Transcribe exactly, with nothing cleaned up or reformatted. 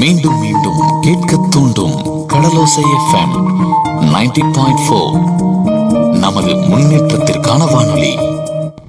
மீண்டும் மீண்டும் கேட்க தூண்டும் கடலோசை எஃப்எம் நைன்டி பாயிண்ட் ஃபோர். நமது முன்னேற்றத்திற்கான வானொலி.